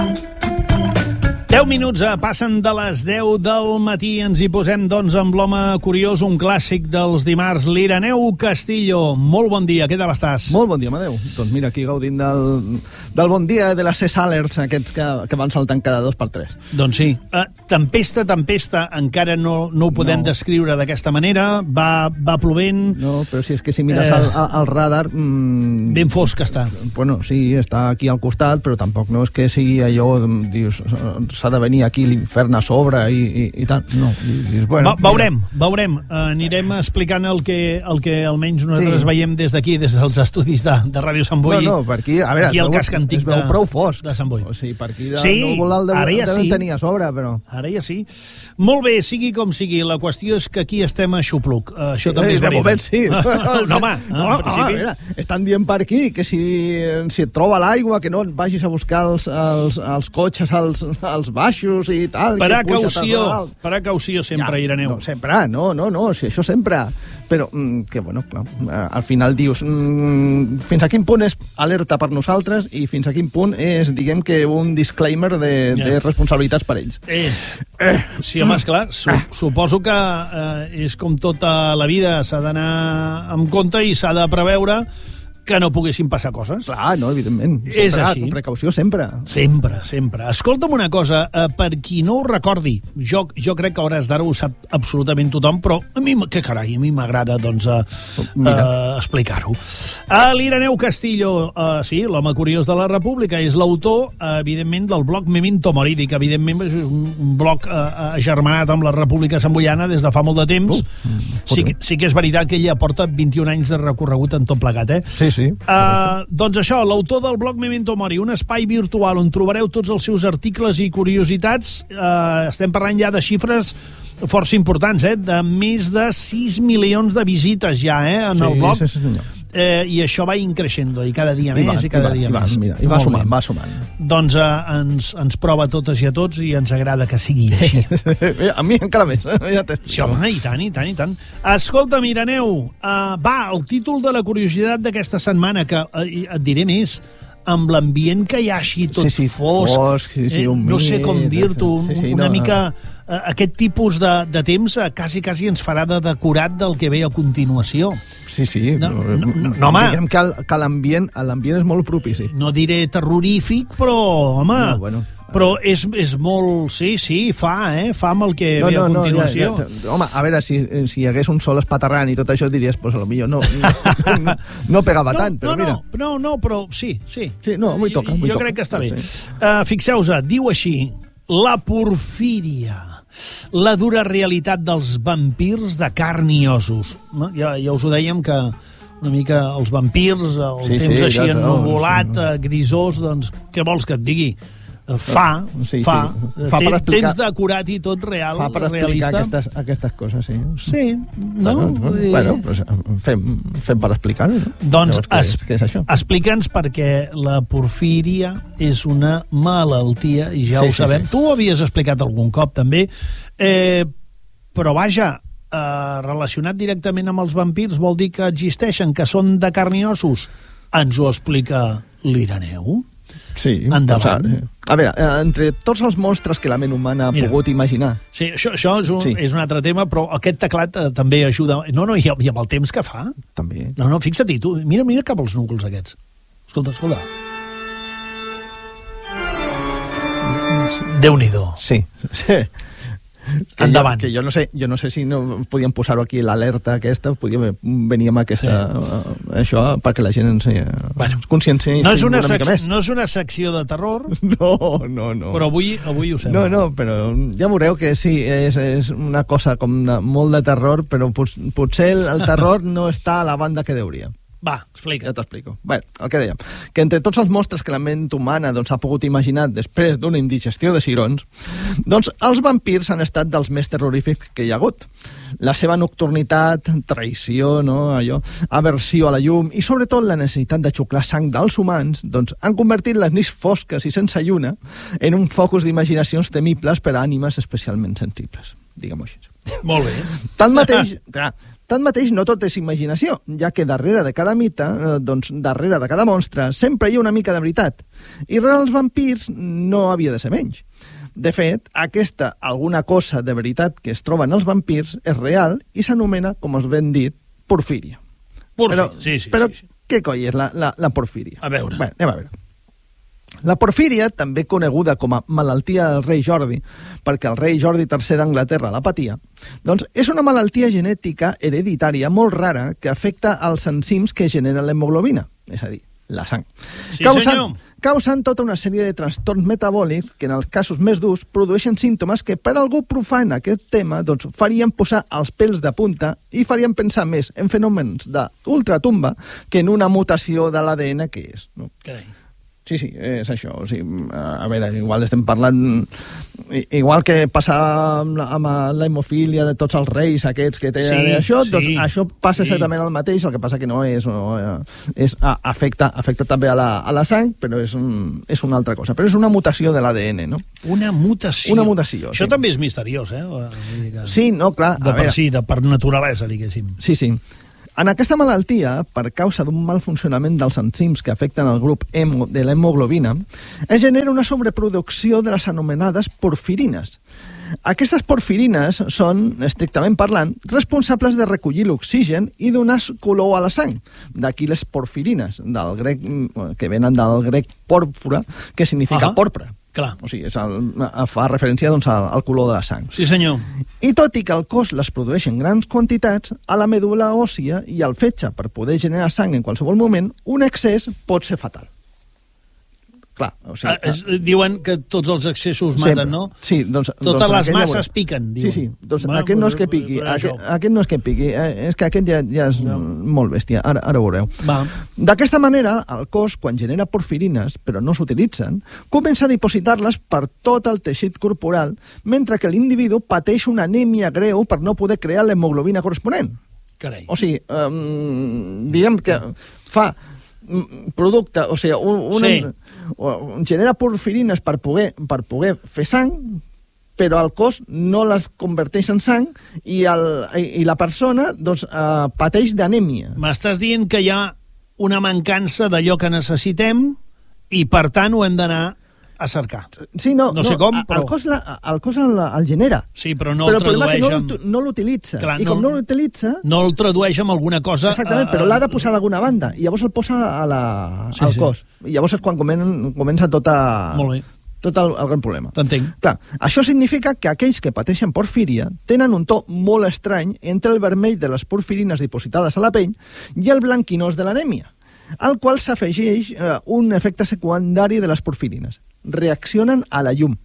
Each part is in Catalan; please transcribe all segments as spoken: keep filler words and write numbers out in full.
deu minuts passen de les deu del matí. Ens hi posem, doncs, amb l'home curiós, un clàssic dels dimarts, l'Ireneu Castillo. Molt bon dia, què tal estàs? Molt bon dia, Amadeu. Doncs mira, aquí gaudint del, del bon dia de les ses alerts, aquests que, que van saltant cada dos per tres. Doncs sí. Uh, tempesta, tempesta, encara no, no ho podem no. descriure d'aquesta manera. Va, va plovent. No, però si és que si mires eh, el, el radar... Mmm, ben fosc està. Bueno, sí, està aquí al costat, però tampoc no és que sigui allò, dius... s'ha de venir aquí l'infern a sobre i, i, i tal. No. I, i, bueno, Va, veurem, veurem. Uh, anirem explicant el que, el que almenys nosaltres sí. veiem des d'aquí, des dels estudis de, de Ràdio Sant Boi. No, no, per aquí, a veure, aquí el casc antic de, prou fosc. de Sant Boi. O sigui, per aquí de, sí, no vol el de, ara ja de, sí. tenir a sobre, però... Ara ja sí. Molt bé, sigui com sigui, la qüestió és que aquí estem a xupluc. Uh, això sí, també és de veritat. moment sí. no, home, no, no, no, mira, estan dient per aquí que si, si et troba l'aigua, que no et vagis a buscar els, els, els cotxes als, als baixos i tal. Precaució, precaució sempre, ja, Ireneu. No, sempre, no, no, no, si això sempre. Però, mm, que bueno, clar, al final dius, mm, fins a quin punt és alerta per nosaltres i fins a quin punt és, diguem que, un disclaimer de, ja. de responsabilitats per ells. Eh, eh. Sí, home, esclar, su suposo que eh, és com tota la vida, s'ha d'anar amb compte i s'ha de preveure que no poguessin passar coses. Clar, no, evidentment. Sempre, és així. Precaució sempre. Sempre, sempre. Escolta'm una cosa, eh, per qui no ho recordi, jo, jo crec que a hores d'ara ho sap absolutament tothom, però a mi, que carai, a mi m'agrada, doncs, eh, eh, explicar-ho. Uh, L'Ireneu Castillo, uh, sí, l'home curiós de la República, és l'autor, uh, evidentment, del blog Memento Mori, que evidentment és un, un blog uh, agermanat amb la República Samboiana des de fa molt de temps. Uh, sí, sí que és veritat que ella porta vint-i-un anys de recorregut en tot plegat, eh? Sí, sí. Uh, doncs això, l'autor del blog Memento Mori, un espai virtual on trobareu tots els seus articles i curiositats. Uh, estem parlant ja de xifres força importants, eh? De més de sis milions de visites ja, eh? En sí, el blog. Sí, sí, senyor. Eh, I això va increixendo, i cada dia I més, va, i cada i va, dia i va, més. Mira, I va sumant, va sumant. Doncs eh, ens, ens prova a totes i a tots i ens agrada que sigui així. A mi encara més. Ja sí, home, i tant, i tant, i tant. Escolta'm, Ireneu, uh, va, el títol de la curiositat d'aquesta setmana, que uh, et diré més, amb l'ambient que hi ha així tot sí, sí, fosc, fosc sí, sí, eh, no sé com dir-t'ho, sí, sí, una no, mica... Uh, aquest tipus de, de temps uh, quasi, quasi ens farà de decorat del que ve a continuació. Sí, sí. No, no, no, no home. Diguem que, el, que l'ambient l'ambient és molt propici. No diré terrorífic, però, home... No, bueno... Però és, és molt... Sí, sí, fa, eh? Fa amb el que no, ve no, a continuació. No, ja, ja. Home, a veure, si, si hi hagués un sol espaterrant i tot això, diries, pues, a lo millor no, no, no pegava no, tant, però no, mira. No, no, però sí, sí. Sí, no, avui toca. Avui jo toca. crec que està bé. Sí. Uh, Fixeu-vos, diu així, la porfíria, la dura realitat dels vampirs de carn i ossos. No? Ja, ja us ho dèiem que una mica els vampirs, el sí, temps sí, així ja, ennuvolat, no, sí. grisós, doncs què vols que et digui? Fa, sí, fa, sí. fa per explicar, tens decorat i tot real, fa per explicar aquestes, aquestes coses, sí. Sí, no? Bueno, dir... bueno pues fem, fem per explicar-ho, no? Doncs Llavors, es, què és això? Explica'ns, perquè la porfíria és una malaltia, i ja sí, ho sabem. Sí, sí. Tu ho havies explicat algun cop, també, eh, però vaja, eh, relacionat directament amb els vampirs vol dir que existeixen, que són de carn i ossos. Ens ho explica l'Ireneu? Sí, endavant. A veure, entre tots els monstres que la ment humana ha Mira, pogut imaginar... Sí, això, això és, un, sí. és un altre tema, però aquest teclat eh, també ajuda... No, no, i, i amb el temps que fa... També. No, no, fixa't-hi, tu, mira, mira cap als núvols aquests. Escolta, escolta. Déu-n'hi-do. Sí, sí. Que endavant. Jo, que jo no sé, jo no sé si no podíem posar-ho aquí, l'alerta aquesta, podíem venir amb aquesta, sí. uh, això, perquè la gent ens bueno, consciència no és una, una mica més. No és una secció de terror, no, no, no. però avui, avui ho sembla. No, no, però ja veureu que sí, és, és una cosa com de, molt de terror, però pot, potser el, el terror no està a la banda que deuria. Va, explica. Ja t'explico. Bé, el que dèiem, que entre tots els monstres que la ment humana doncs, ha pogut imaginar després d'una indigestió de cigrons, doncs els vampirs han estat dels més terrorífics que hi ha hagut. La seva nocturnitat, traïció, no, allò, aversió a la llum i sobretot la necessitat de xuclar sang dels humans doncs, han convertit les nits fosques i sense lluna en un focus d'imaginacions temibles per a ànimes especialment sensibles, diguem-ho així. Molt bé. Tanmateix, clar, tanmateix no tot és imaginació, ja que darrere de cada mite, eh, doncs darrere de cada monstre, sempre hi ha una mica de veritat. I rere els vampirs no havia de ser menys. De fet, aquesta alguna cosa de veritat que es troba en els vampirs és real i s'anomena, com us ben dit, porfíria. Porfíria, sí, sí. Però sí, sí. què coi és la, la, la porfíria? A veure. Bé, anem a veure. La porfíria, també coneguda com a malaltia del rei Jordi, perquè el rei Jordi tercer d'Anglaterra la patia, doncs és una malaltia genètica hereditària molt rara que afecta als enzims que generen l'hemoglobina, és a dir, la sang. Sí, causant, senyor. causant tota una sèrie de trastorns metabòlics que en els casos més durs produeixen símptomes que per algú profan aquest tema doncs, farien posar els pèls de punta i farien pensar més en fenòmens d'ultratumba que en una mutació de l'A D N que és. No? Carai. Sí, sí, és això. O sigui, a veure, igual estem parlant... Igual que passa amb la, amb la hemofília de tots els reis aquests que tenen sí, això, sí, doncs això passa sí. exactament el mateix, el que passa que no és... No, és afecta, afecta també a la, a la sang, però és, un, és una altra cosa. Però és una mutació de l'A D N, no? Una mutació. Una mutació, Això sí. també és misteriós, eh? Vull dir que... Sí, no, clar. De a per veure. si, de per naturalesa, diguéssim. Sí, sí. En aquesta malaltia, per causa d'un mal funcionament dels enzims que afecten el grup hemo de l'hemoglobina, es genera una sobreproducció de les anomenades porfirines. Aquestes porfirines són, estrictament parlant, responsables de recollir l'oxigen i donar color a la sang. D'aquí les porfirines, del grec, que venen del grec pòrfora, que significa uh-huh. porpra. Clar. O sigui, és el, fa referència doncs, al, al color de la sang. Sí, senyor. I tot i que el cos les produeix en grans quantitats, a la medul·la òssia i al fetge per poder generar sang en qualsevol moment, un excés pot ser fatal. Clar, o sigui... Ah, es, diuen que tots els excessos maten, sempre. no? Sí, doncs... Totes doncs les ja masses veurem. piquen, diuen. Sí, sí, doncs Bueno, aquest no és que però- piqui, però aquest, això. aquest no és que piqui, eh, és que aquest ja, ja és No. molt bèstia, ara, ara ho veureu. Va. D'aquesta manera, el cos, quan genera porfirines, però no s'utilitzen, comença a dipositar-les per tot el teixit corporal, mentre que l'individu pateix una anèmia greu per no poder crear l'hemoglobina corresponent. Carai. O sigui, um, diguem que fa mm, producte, o sigui, un, una, Sí. un, genera porfirines per poder, per poder fer sang, però el cos no les converteix en sang i, el, i, i la persona doncs, uh, pateix d'anèmia. M'estàs dient que hi ha una mancança d'allò que necessitem i, per tant, ho hem d'anar a cercar. Sí, no, No sé com, però- El cos, la, el, cos el, el genera. Sí, però no però el el problema és tradueix que no, amb... l'ut- no l'utilitza. Clar, I no- com no l'utilitza... No el tradueix amb alguna cosa... Exactament, eh, però eh, l'ha de posar a alguna banda, i llavors el posa a la, Sí, al sí. cos. I llavors és quan comen, comença tot, a, Molt bé. tot el, el gran problema. T'entenc. Clar, això significa que aquells que pateixen porfíria tenen un to molt estrany entre el vermell de les porfirines dipositades a la pell i el blanquinós de l'anèmia, al qual s'afegeix eh, un efecte secundari de les porfirines. Reaccionen a la llum.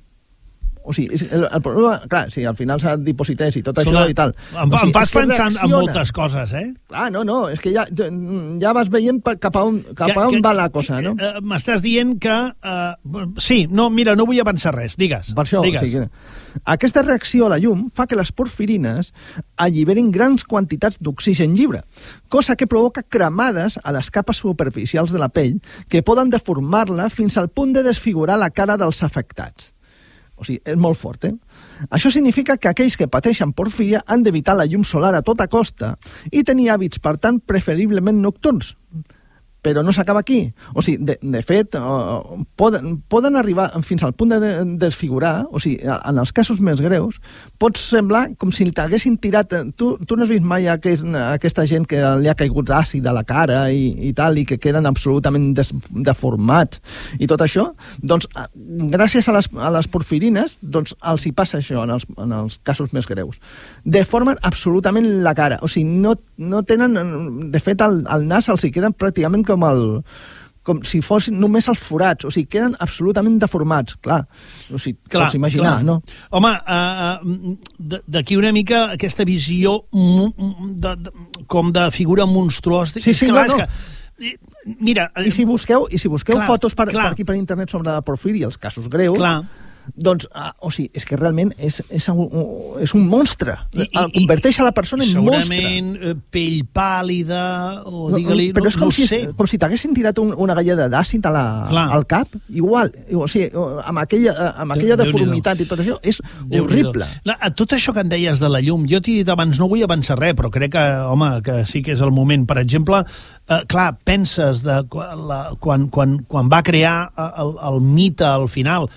O sigui, és, el, el problema, clar, si al final s'ha diposités i tot això Sola- i tal... Em, o sigui, em fas és que pensar en reacciona. moltes coses, eh? Clar, no, no, és que ja, ja vas veient pa- cap a on, cap a on va la cosa, no? Eh, M'estàs dient que... Eh, sí, no, mira, no vull avançar res. Digues. Per això, digues. o sigui, aquesta reacció a la llum fa que les porfirines alliberin grans quantitats d'oxigen lliure, cosa que provoca cremades a les capes superficials de la pell que poden deformar-la fins al punt de desfigurar la cara dels afectats. O sigui, és molt fort, eh? Això significa que aquells que pateixen porfíria han d'evitar la llum solar a tota costa i tenir hàbits, per tant, preferiblement nocturns. Però no s'acaba aquí. O sigui, de, de fet, uh, poden, poden arribar fins al punt de, de desfigurar, o sigui, en els casos més greus, pot semblar com si t'haguessin tirat... Tu, tu no has vist mai aquest, aquesta gent que li ha caigut àcid a la cara i, i tal, i que queden absolutament des, deformats i tot això? Doncs, gràcies a les, a les porfirines, doncs els hi passa això en els, en els casos més greus. Deformen absolutament la cara. O sigui, no, no tenen... De fet, al, al nas els hi queden pràcticament com el, com si fossin només els forats, o sigui, queden absolutament deformats, clar, o sigui, Clar, pots imaginar, clar. no? Home, uh, d'aquí una mica aquesta visió mu- de, de, com de figura monstruosa. Sí, sí, clar, no, no. És que, mira... I si busqueu, i si busqueu Clar, fotos per, clar. per aquí per internet sobre la porfíria, els casos greus, Clar. Doncs, ah, o sigui, és que realment és, és, un, és un monstre. I, i, converteix a la persona en monstre. Segurament pell pàl·lida, o digue-li, no, però és com no si, sé. Com si t'haguessin tirat un, una galleda d'àcid al cap, igual, o sigui, amb aquella, amb aquella deformitat i tot això, és horrible. Tot això que en deies de la llum, jo t'he dit abans, no vull avançar res, però crec que, home, que sí que és el moment. Per exemple, eh, clar, penses de la, quan, quan, quan va crear el, el mite al final,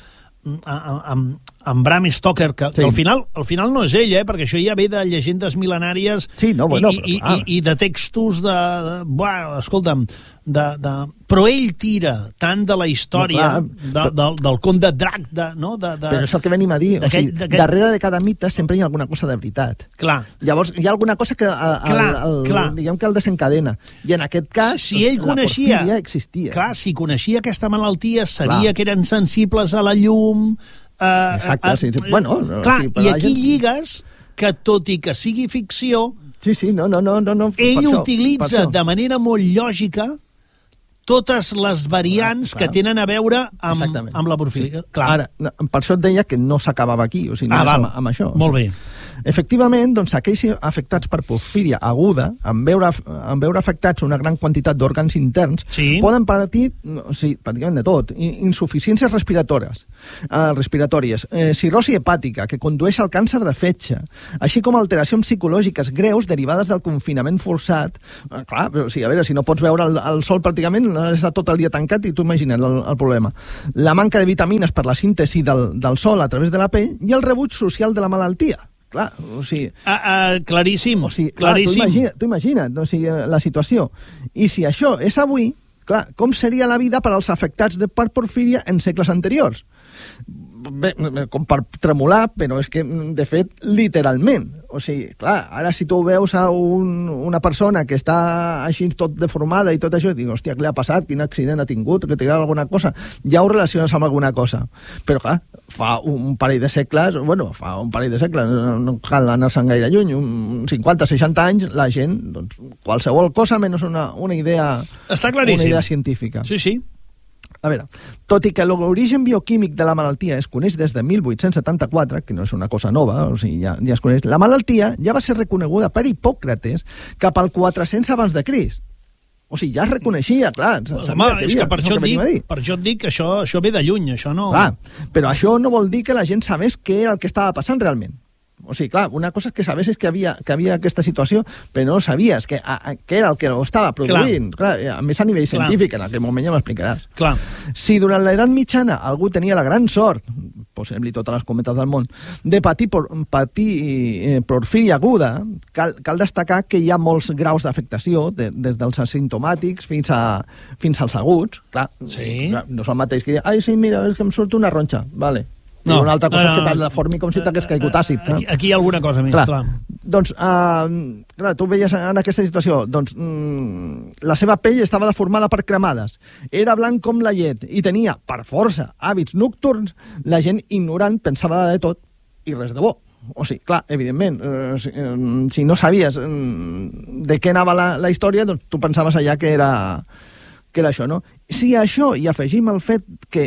amb, amb Bram Stoker, que, sí. que al, final, al final no és ell, eh, perquè això ja ve de llegendes mil·lenàries sí, no, bueno, i, i, i, i de textos de... de bueno, escolta'm, de, de, però ell tira tant de la història, no, de, de, del conte Drac, de, no? De, de, però és el que venim a dir, o sigui, darrere de cada mite sempre hi ha alguna cosa de veritat. Clar. Llavors hi ha alguna cosa que el, clar, el, el, diguem que el desencadena, i en aquest cas si ell coneixia, la porfíria existia. Clar, si coneixia aquesta malaltia, sabia clar. que eren sensibles a la llum... Uh, Exacte, uh, sí, sí. Bueno, no, clar, sí, i aquí gent... lligues que, tot i que sigui ficció, sí, sí, no, no, no, no, no, ell utilitza de manera molt lògica totes les variants clar, clar. que tenen a veure amb, amb la porfíria. Sí. Clar. Ara, per això et deia que no s'acabava aquí, o sigui, no ah, amb, amb això. Molt o sigui. bé. Efectivament, doncs, aquells afectats per porfíria aguda, en veure, en veure afectats una gran quantitat d'òrgans interns, sí. poden patir, o sigui, pràcticament de tot, insuficiències respiratòries, eh, respiratòries, eh, cirrosi hepàtica, que condueix al càncer de fetge, així com alteracions psicològiques greus derivades del confinament forçat. Eh, clar, però, o sigui, a veure, si no pots veure el, el sol pràcticament, has estat tot el dia tancat i tu imagina't el, el problema. La manca de vitamines per la síntesi del, del sol a través de la pell i el rebuig social de la malaltia. Clar, o sigui... Ah, ah, claríssim, o sigui, clar, claríssim. Tu imagina't, tu imagina't o sigui, la situació. I si això és avui, clar, com seria la vida per als afectats de per porfíria en segles anteriors? Bé, com per tremolar, però és que, de fet, literalment. O sigui, clar, ara si tu veus a un, una persona que està així tot deformada i tot això, i dius, hòstia, què li ha passat? Quin accident ha tingut? Que t'ha alguna cosa? Ja ho relaciones amb alguna cosa. Però, clar, fa un parell de segles, bueno, fa un parell de segles, no cal anar-se'n gaire lluny, un cinquanta seixanta anys, la gent, doncs, qualsevol cosa menys una, una idea... Està claríssim. Una idea científica. Sí, sí. A veure, tot i que l'origen bioquímic de la malaltia es coneix des de mil vuit-cents setanta-quatre, que no és una cosa nova, o sigui, ja, ja es coneix, la malaltia ja va ser reconeguda per Hipòcrates cap al quatre-cents abans de Crist. O sigui, ja es reconeixia, clar. Home, és que per això, et dic, per això et dic que això, això ve de lluny, això no... Clar, però això no vol dir que la gent sabés què era el que estava passant realment. O sigui, clar, una cosa és que sabessis que havia, que havia aquesta situació, però no sabies que, a, a, que era el que ho estava produint. Clar. Clar, a més, a nivell clar. científic, en aquell moment ja m'explicaràs. Clar. Si durant l'edat mitjana algú tenia la gran sort, posem-li totes les cometes del món, de patir, por, patir eh, porfíria aguda, cal, cal destacar que hi ha molts graus d'afectació, de, des dels asimptomàtics fins, a, fins als aguts. Clar, sí. clar, no és el mateix que dir, ai, sí, mira, és que em surt una ronxa. Vale. No, I una altra cosa no, no, és que t'ha de formir com si t'hagués caigut àcid. Aquí, aquí hi ha alguna cosa més, clar. clar. Doncs, uh, clar, tu veies en aquesta situació, doncs, mm, la seva pell estava deformada per cremades, era blanc com la llet i tenia, per força, hàbits nocturns, la gent ignorant pensava de tot i res de bo. O sigui, clar, evidentment, eh, si, eh, si no sabies eh, de què anava la, la història, doncs tu pensaves allà que era... que era això, no? Si a això hi afegim el fet que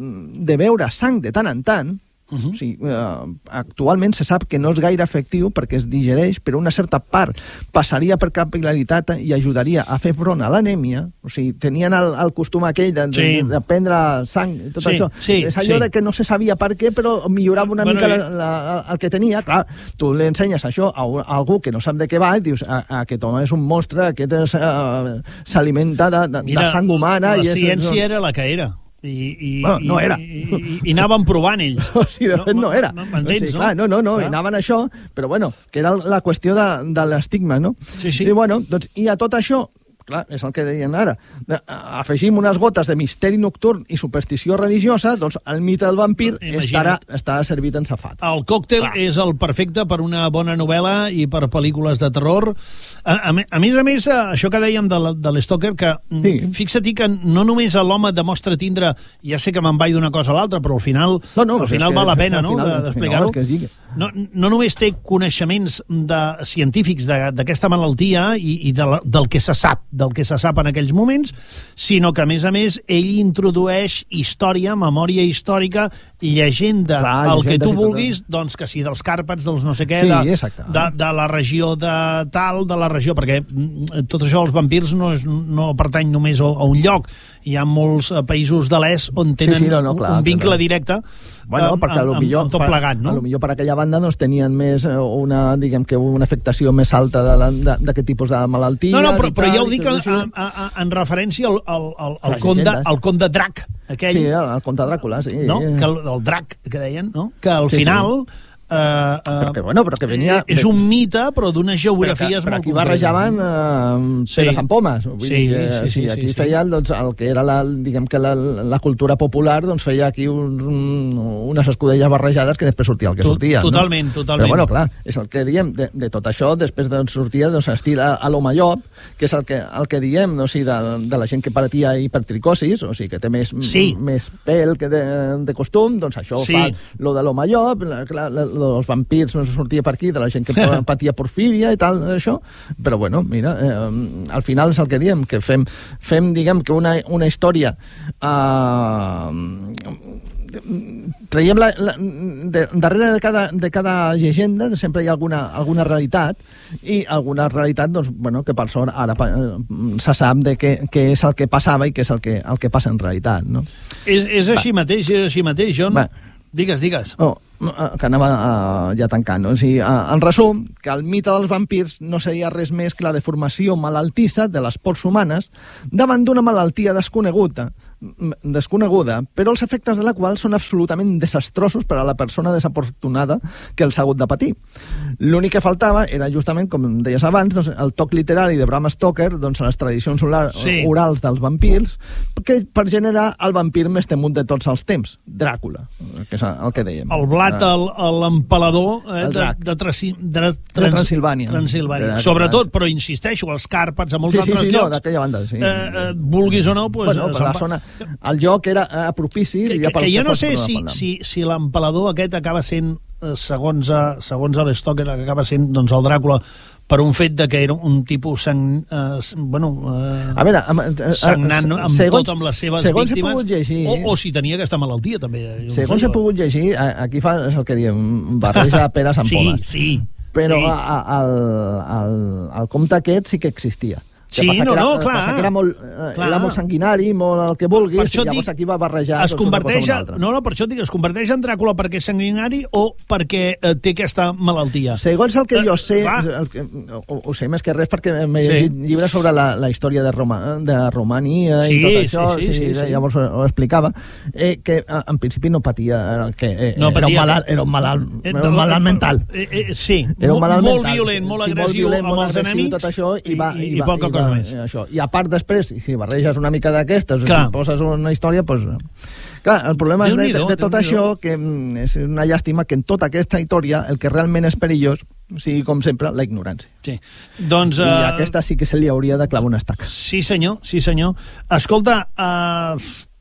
de beure sang de tant en tant, uh-huh. o sigui, eh, actualment se sap que no és gaire efectiu perquè es digereix, però una certa part passaria per capil·laritat i ajudaria a fer front a l'anèmia. O sigui, tenien el, el costum aquell de, sí. de, de prendre sang i tot sí, això. Sí, és allò sí. de que no se sabia per què, però millorava una bueno, mica la, la, el que tenia. Clar, tu li ensenyes això a, a algú que no sap de què va i dius, a, a, aquest home és un monstre, aquest s'alimenta de, de, Mira, de sang humana. La i és, ciència no... era la que era. I, i, bueno, no era. I, i, i anaven provant ells. O sigui, de fet no, no era. No, m'entens, o sigui, clar, no? No, no, no, anaven això, però bueno, que era la qüestió de, de l'estigma, no? Sí, sí. I bueno, doncs, i a tot això, clar, és el que deien ara, afegim unes gotes de misteri nocturn i superstició religiosa, doncs el mite del vampir estarà, estarà servit en safat. El còctel clar. és el perfecte per una bona novel·la i per pel·lícules de terror. A, a, a més a més, això que dèiem de, de l'Stoker, que sí. fixa-t'hi que no només l'home demostra tindre, ja sé que me'n vaig d'una cosa a l'altra, però al final, no, no, al final val la pena no, d'explicar-ho. No, no només té coneixements de, científics d'aquesta malaltia i, i de la, del que se sap, del que se sap en aquells moments, sinó que, a més a més, ell introdueix història, memòria històrica, llegenda, Clar, el que tu vulguis, doncs que sí, dels Càrpats, dels no sé què, sí, de, de, de la regió de tal, de la regió, perquè tot això, els vampirs, no, és, no pertany només a, a un lloc. Hi ha molts països de l'est on tenen sí, sí, no, no, clar, un vincle clar. directe bueno, amb, perquè a lo amb, millor, amb tot plegat, no? A lo millor per aquella banda doncs, tenien més una, diguem que una afectació més alta d'aquest tipus de malaltia. No, no, però, però ja ho dic a, a, a, en referència al, al, al, al, conde, al conde Drac, aquell... Sí, el, el conde Dràcula, sí. No? Que el, el Drac, que deien, no? Que al sí, final... Sí. Uh, uh, però que, bueno, però que venia... És un mite, però d'unes geografies però que, molt aquí barrejaven uh, sí. peres amb pomes. Vull sí, dir, sí, sí, sí, aquí sí, feien doncs, el que era la, diguem que la, la cultura popular, doncs feia aquí un, un, unes escudelles barrejades que després sortia el que sortia. Totalment, no? totalment. Però bueno, clar, és el que diem, de, de tot això, després doncs, sortia doncs, estil a, a l'Homallop, que és el que, el que diem no? O sigui, de, de la gent que patia hipertricosis, o sigui, que té més, sí. més pèl que de, de costum, doncs això sí. fa lo de l'Homallop, els vampirs no sortia per aquí, de la gent que patia porfíria i tal, això, però bueno, mira, eh, al final és el que diem, que fem, fem diguem, que una, una història eh, traiem la, la, de, darrere de cada, de cada llegenda sempre hi ha alguna, alguna realitat i alguna realitat, doncs, bueno, que per sort ara se sap de què, què és el que passava i què és el que, el que passa en realitat, no? És, és així Va. mateix, és així mateix, John. Va. Digues, digues. Oh, que anava uh, ja tancant. No? O sigui, uh, en resum, que el mite dels vampirs no seria res més que la deformació malaltissa de les pors humanes davant d'una malaltia desconeguda, desconeguda, però els efectes de la qual són absolutament desastrosos per a la persona desafortunada que els ha hagut de patir. L'únic que faltava era justament, com deies abans, doncs, el toc literari de Bram Stoker, doncs, a les tradicions oral, sí. orals dels vampirs, que, per generar el vampir més temut de tots els temps, Dràcula, que és el que dèiem. El blat, l'empalador eh, de, de, trasi, de, trans, de Transilvània. Transilvània. Sobretot, però insisteixo, els Càrpats, a molts sí, sí, altres sí, llocs, no, d'aquella banda, sí. eh, eh, vulguis o no, pues, bueno, per la zona... El joc era uh, propici... Que, que, que jo no sé si, si, si l'empalador aquest acaba sent, segons a, segons a l'Stoker, que acaba sent doncs, el Dràcula, per un fet de que era un tipus sang, uh, bueno, uh, a veure, amb, uh, sagnant amb segons, tot, amb les seves víctimes, llegir, o, o si tenia aquesta malaltia, també. Segons he pogut llegir, aquí fa és el que diem, barreja peres amb sí, pomes. Sí, però sí. el, el, el compte aquest sí que existia. Sí, no, era, no, clar. Que era molt, clar. Era molt sanguinari, molt el que vulguis, i llavors dic, aquí va barrejar es converteix a, no, no, per això et dic, es converteix en Dràcula perquè és sanguinari o perquè eh, té aquesta malaltia. Segons el que jo sé, el que, ho, ho sé més que res perquè m'he sí. llegit llibres sobre la, la història de, Roma, de Romania sí, i tot això, sí, sí, sí, sí, sí. llavors ho, ho explicava, eh, que en principi no patia, que eh, no patia, era, un malalt, era un malalt, eh, era un malalt mental. Eh, eh, sí, era un malalt molt mental, violent, molt sí, agressiu violent, amb els enemics tot això, i, va, i, i, i poca cosa més. Això. I a part després, si barreges una mica d'aquestes, si poses una història, doncs... Clar, el problema és de, de, de tot això, que és una llàstima que en tota aquesta història el que realment és perillós sigui, com sempre, la ignorància. Sí. Doncs, I uh... aquesta sí que se li hauria de clavar una estaca. Sí, senyor, sí, senyor. Escolta, uh,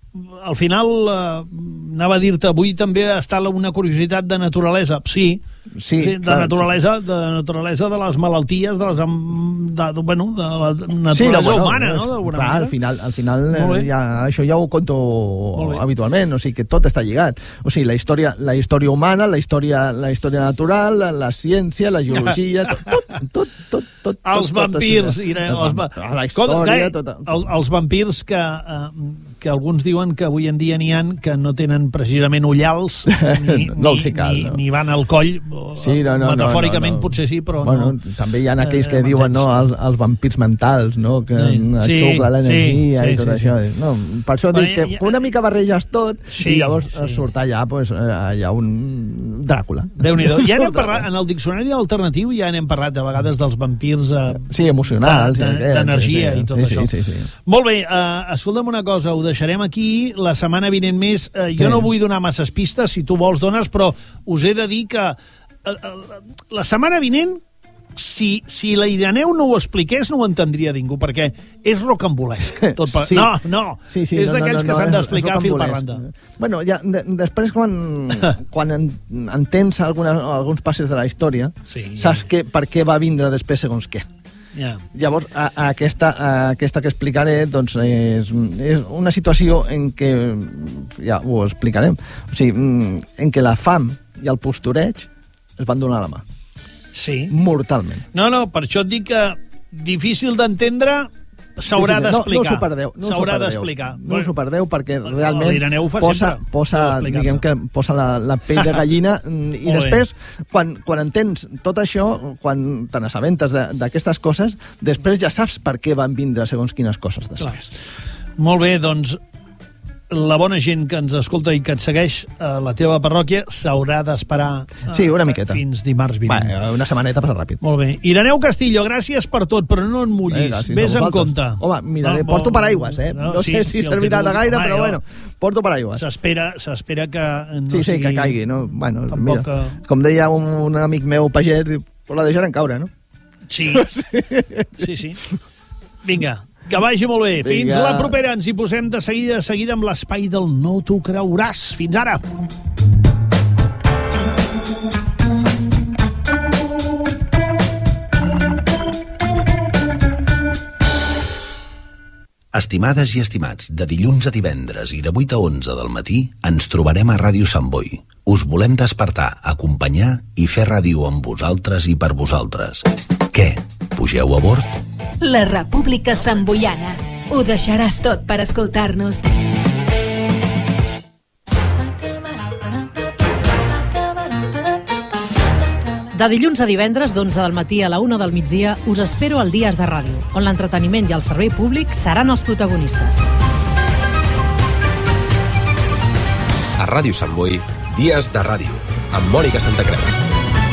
al final, uh, anava a dir-te, avui també està una curiositat de naturalesa. Sí, Sí, sí, de clar, naturalesa de naturalesa de les malalties de, les, de, de, bueno, de la naturalesa sí, no, bueno, humana, no? D'alguna clar, manera. al final, al final ja, això ja ho conto habitualment, o sigui que tot està lligat. O sigui, la història, la història humana, la història, la història natural, la, la ciència, la geologia, tot, tot, tot, tot, tot els tot, vampirs, tot, Irene, els va... la història, tot, el, els vampirs que, uh, que alguns diuen que avui en dia n'hi ha que no tenen precisament ullals ni, no ni, cal, ni, no. ni van al coll. Sí, no, no, metafòricament no, no, no. potser sí, però bueno, no. També hi ha aquells eh, que diuen no, els, els vampirs mentals, no? Que sí, xucla l'energia sí, sí, i tot sí, això. Sí. No, per això bueno, dic que ja, una mica barreges tot sí, i llavors sí. surt allà, pues, allà un Dràcula. Déu-n'hi-do. Ja n'hem parlat, en el diccionari alternatiu ja n'hem parlat a vegades dels vampirs eh, sí, emocionals, d'energia sí, sí, i tot sí, això. Sí, sí, sí. Molt bé, uh, escolta'm una cosa, ho deixarem aquí, la setmana vinent més. Uh, jo sí. no vull donar masses pistes, si tu vols dones, però us he de dir que la setmana vinent, si, si la Ireneu no ho expliqués, no ho entendria ningú, perquè és rocambolesc. Tot per... sí. No, no, sí, sí, és no, d'aquells no, no, que s'han no, d'explicar fil per randa. Bueno, ja, de, després, quan, quan en, entens alguna, alguns passes de la història, sí. saps que, per què va vindre després segons què. Yeah. Llavors, a, a aquesta, a aquesta que explicaré doncs és, és una situació en què, ja ho explicarem, o sigui, en què la fam i el postureig es van donar la mà. Sí. Mortalment. No, no, per això et dic que difícil d'entendre... S'haurà d'explicar. No, no s'ho perdeu. No S'haurà d'explicar. No s'ho perdeu perquè realment l'Ireneu fa posa, sempre, posa, diguem que posa la, la pell de gallina i després, quan, quan entens tot això, quan te n'assabentes d'aquestes coses, després ja saps per què van vindre segons quines coses després. Clar. Molt bé, doncs la bona gent que ens escolta i que et segueix a la teva parròquia s'haurà d'esperar sí, una miqueta. Fins dimarts vinent. Bé, una setmaneta passa ràpid. Molt bé. Ireneu Castillo, gràcies per tot, però no en mullis. Eh, Ves amb compte. Home, miraré, no, porto paraigües, eh? No, no sí, sé si sí, servirà de gaire, home, però bueno, porto paraigües. S'espera s'espera que no sí, sí, sigui... que caigui, no? Bueno, Tampoc mira, que... com deia un, un amic meu pagès, pues la deixaran caure, no? Sí, sí, sí. Vinga, que vagi molt bé. Fins Vinga. La propera. Ens hi posem de seguida, de seguida amb l'espai del No t'ho creuràs. Fins ara. Estimades i estimats, de dilluns a divendres i de vuit a onze del matí ens trobarem a Ràdio Sant Boi. Us volem despertar, acompanyar i fer ràdio amb vosaltres i per vosaltres. Què? Pugeu a bord? La República Santboiana. Ho deixaràs tot per escoltar-nos. De dilluns a divendres, d'onze del matí a la una del migdia, us espero al Dies de Ràdio, on l'entreteniment i el servei públic seran els protagonistes. A Ràdio Sant Boi, Dies de Ràdio, amb Mònica Santacreu.